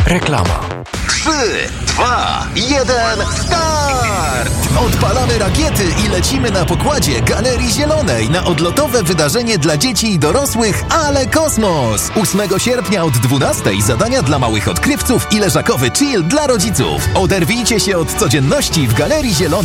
Reklama. 3, 2, 1, start! Odpalamy rakiety i lecimy na pokładzie Galerii Zielonej na odlotowe wydarzenie dla dzieci i dorosłych, ale kosmos! 8 sierpnia od 12 zadania dla małych odkrywców i leżakowy chill dla rodziców. Oderwijcie się od codzienności w Galerii Zielonej.